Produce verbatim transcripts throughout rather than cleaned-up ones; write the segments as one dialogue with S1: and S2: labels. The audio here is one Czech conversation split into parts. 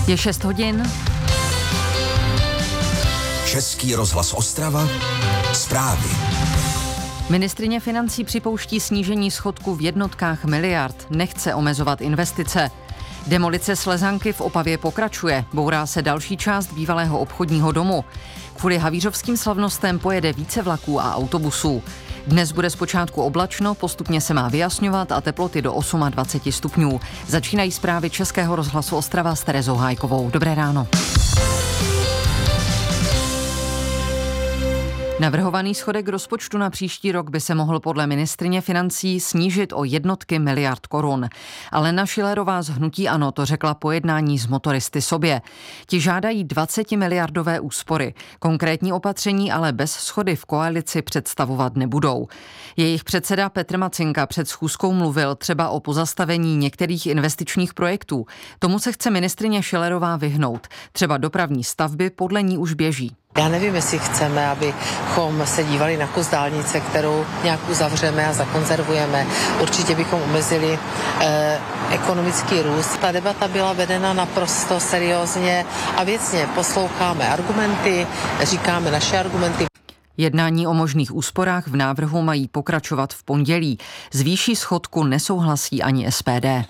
S1: Je šest hodin.
S2: Český rozhlas Ostrava. Zprávy.
S1: Ministryně financí připouští snížení schodku v jednotkách miliard, nechce omezovat investice. Demolice Slezanky v Opavě pokračuje, bourá se další část bývalého obchodního domu. Kvůli havířovským slavnostem pojede více vlaků a autobusů. Dnes bude zpočátku oblačno, postupně se má vyjasňovat a teploty do dvacet osm stupňů. Začínají zprávy Českého rozhlasu Ostrava s Terezou Hájkovou. Dobré ráno. Navrhovaný schodek rozpočtu na příští rok by se mohl podle ministryně financí snížit o jednotky miliard korun. Alena Schillerová z hnutí ANO to řekla po jednání s motoristy sobě. Ti žádají dvacetimiliardové úspory. Konkrétní opatření ale bez shody v koalici představovat nebudou. Jejich předseda Petr Macinka před schůzkou mluvil třeba o pozastavení některých investičních projektů. Tomu se chce ministryně Schillerová vyhnout. Třeba dopravní stavby podle ní už běží.
S3: Já nevím, jestli chceme, abychom se dívali na kus dálnice, kterou nějak uzavřeme a zakonzervujeme. Určitě bychom omezili eh, ekonomický růst. Ta debata byla vedena naprosto seriózně a věcně. Posloucháme argumenty, říkáme naše argumenty.
S1: Jednání o možných úsporách v návrhu mají pokračovat v pondělí. Z výší schodku nesouhlasí ani S P D.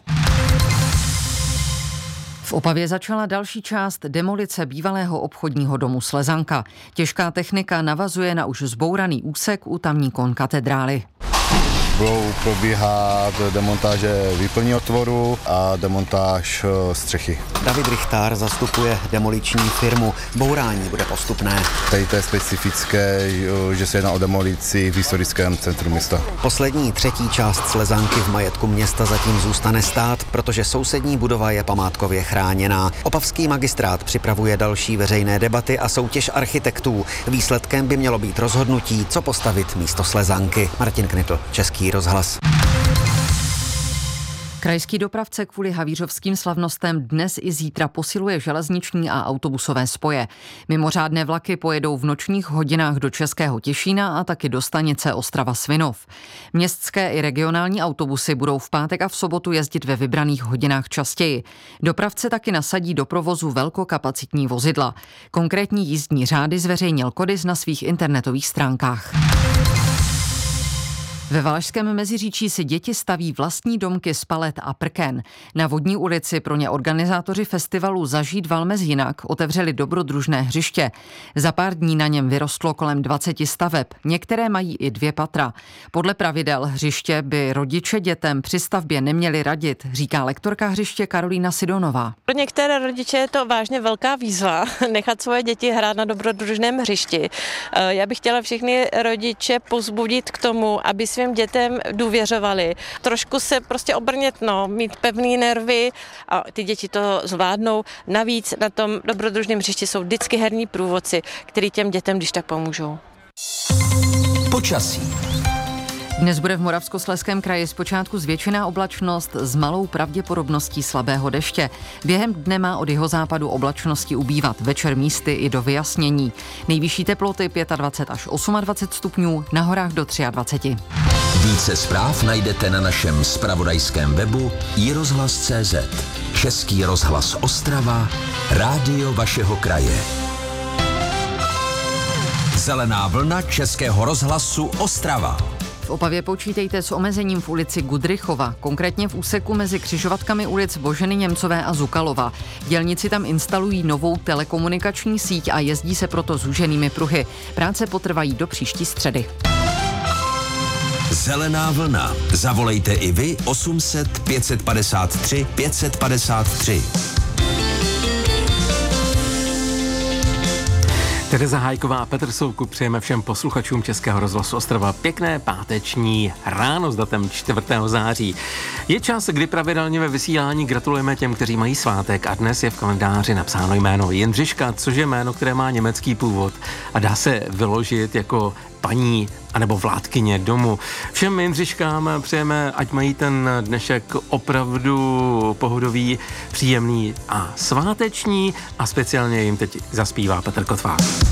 S1: V Opavě začala další část demolice bývalého obchodního domu Slezanka. Těžká technika navazuje na už zbouraný úsek u tamní konkatedrály.
S4: Budou probíhat demontáže výplní otvoru a demontáž střechy.
S5: David Richtár zastupuje demoliční firmu. Bourání bude postupné.
S4: Tady to je specifické, že se jedná o demolici v historickém centru města.
S5: Poslední třetí část Slezanky v majetku města zatím zůstane stát, protože sousední budova je památkově chráněná. Opavský magistrát připravuje další veřejné debaty a soutěž architektů. Výsledkem by mělo být rozhodnutí, co postavit místo Slezanky. Martin Knitl, Český rozhlas.
S1: Krajský dopravce kvůli havířovským slavnostem dnes i zítra posiluje železniční a autobusové spoje. Mimořádné vlaky pojedou v nočních hodinách do Českého Těšína a taky do stanice Ostrava Svinov. Městské i regionální autobusy budou v pátek a v sobotu jezdit ve vybraných hodinách častěji. Dopravce taky nasadí do provozu velkokapacitní vozidla. Konkrétní jízdní řády zveřejnil Kodis na svých internetových stránkách. Ve Valašském Meziříčí si děti staví vlastní domky z palet a prken. Na Vodní ulici pro ně organizátoři festivalu Zažít Valmez jinak otevřeli dobrodružné hřiště. Za pár dní na něm vyrostlo kolem dvaceti staveb, některé mají i dvě patra. Podle pravidel hřiště by rodiče dětem při stavbě neměli radit, říká lektorka hřiště Karolína Sidonová.
S6: Pro některé rodiče je to vážně velká výzva nechat svoje děti hrát na dobrodružném hřišti. Já bych chtěla všechny rodiče povzbudit k tomu, aby svým dětem důvěřovali. Trošku se prostě obrnět, no, mít pevný nervy a ty děti to zvládnou. Navíc na tom dobrodružném hřišti jsou vždycky herní průvodci, který těm dětem když tak pomůžou.
S2: Počasí.
S1: Dnes bude v Moravskoslezském kraji zpočátku zvětšená oblačnost s malou pravděpodobností slabého deště. Během dne má od jihozápadu oblačnosti ubývat, večer místy i do vyjasnění. Nejvyšší teploty dvacet pět až dvacet osm stupňů, na horách do dvacet tři.
S2: Více zpráv najdete na našem zpravodajském webu i rozhlas tečka cé zet. Český rozhlas Ostrava, rádio vašeho kraje. Zelená vlna Českého rozhlasu Ostrava.
S1: V Opavě počítejte s omezením v ulici Gudrychova, konkrétně v úseku mezi křižovatkami ulic Boženy Němcové a Zukalova. Dělníci tam instalují novou telekomunikační síť a jezdí se proto zúženými pruhy. Práce potrvají do příští středy.
S2: Zelená vlna. Zavolejte i vy osm set pět padesát tři pět padesát tři.
S7: Tereza Hájková a Petr Soukup přejeme všem posluchačům Českého rozhlasu Ostrava pěkné páteční ráno s datem čtvrtého září. Je čas, kdy pravidelně ve vysílání gratulujeme těm, kteří mají svátek a dnes je v kalendáři napsáno jméno Jindřiška, což je jméno, které má německý původ a dá se vyložit jako paní anebo vládkyně domu. Všem Jindřiškám přejeme, ať mají ten dnešek opravdu pohodový, příjemný a sváteční a speciálně jim teď zaspívá Petr Kotvá.